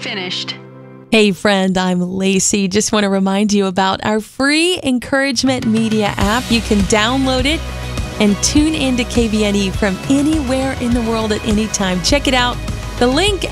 finished. Hey friend, I'm Lacey. Just want to remind you about our free Encouragement Media app. You can download it and tune into KVNE from anywhere in the world at any time. Check it out. The link